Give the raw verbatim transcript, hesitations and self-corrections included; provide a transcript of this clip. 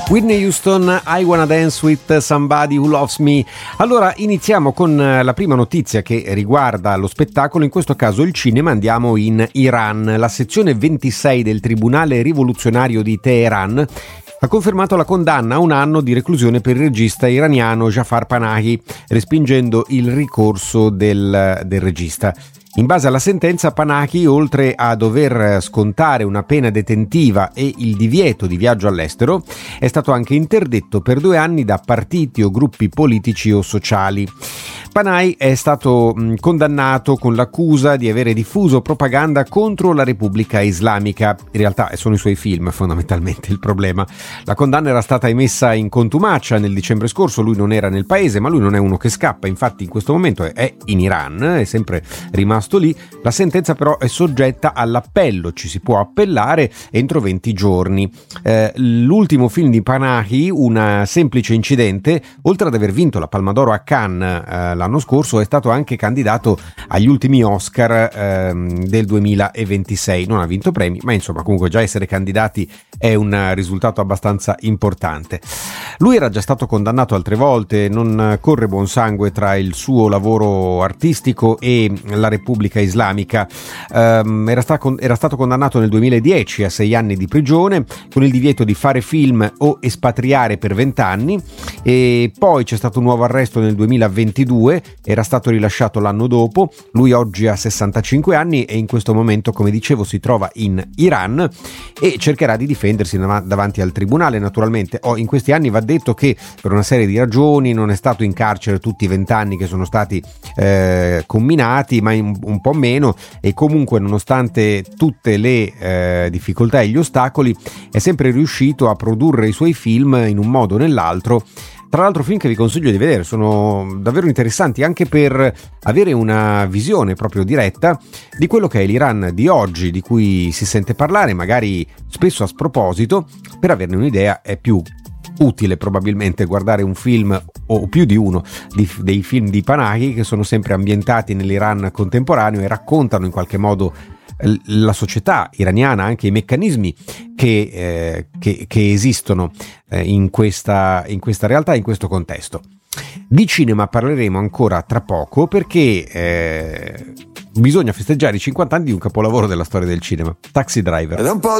Whitney Houston, I Wanna Dance with Somebody Who Loves Me. Allora iniziamo con la prima notizia che riguarda lo spettacolo, in questo caso il cinema. Andiamo in Iran. La sezione ventisei del Tribunale Rivoluzionario di Teheran ha confermato la condanna a un anno di reclusione per il regista iraniano Jafar Panahi, respingendo il ricorso del, del regista. In base alla sentenza, Panahi, oltre a dover scontare una pena detentiva e il divieto di viaggio all'estero, è stato anche interdetto per due anni da partiti o gruppi politici o sociali. Panahi è stato condannato con l'accusa di avere diffuso propaganda contro la Repubblica Islamica. In realtà sono i suoi film fondamentalmente il problema. La condanna era stata emessa in contumacia nel dicembre scorso, lui non era nel paese, ma lui non è uno che scappa, infatti in questo momento è in Iran, è sempre rimasto lì. La sentenza però è soggetta all'appello, ci si può appellare entro venti giorni. Eh, l'ultimo film di Panahi, Un semplice incidente, oltre ad aver vinto la Palma d'Oro a Cannes eh, l'anno scorso, è stato anche candidato agli ultimi Oscar ehm, del duemilaventisei. Non ha vinto premi, ma insomma comunque già essere candidati è un risultato abbastanza importante. Lui era già stato condannato altre volte, non corre buon sangue tra il suo lavoro artistico e la Repubblica Islamica. Um, era, sta, era stato condannato nel duemiladieci a sei anni di prigione con il divieto di fare film o espatriare per vent'anni, e poi c'è stato un nuovo arresto nel duemilaventidue, era stato rilasciato l'anno dopo. Lui oggi ha sessantacinque anni e in questo momento, come dicevo, si trova in Iran e cercherà di difendersi davanti al tribunale. Naturalmente oh, in questi anni va detto che per una serie di ragioni non è stato in carcere tutti i vent'anni che sono stati eh, comminati, ma in, un po' meno, e comunque nonostante tutte le eh, difficoltà e gli ostacoli è sempre riuscito a produrre i suoi film in un modo o nell'altro. Tra l'altro film che vi consiglio di vedere, sono davvero interessanti anche per avere una visione proprio diretta di quello che è l'Iran di oggi, di cui si sente parlare magari spesso a sproposito. Per averne un'idea è più utile probabilmente guardare un film o più di uno di, dei film di Panahi, che sono sempre ambientati nell'Iran contemporaneo e raccontano in qualche modo la società iraniana, anche i meccanismi che, eh, che, che esistono eh, in, questa, in questa realtà, in questo contesto. Di cinema parleremo ancora tra poco, perché eh, bisogna festeggiare i cinquanta anni di un capolavoro della storia del cinema, Taxi Driver.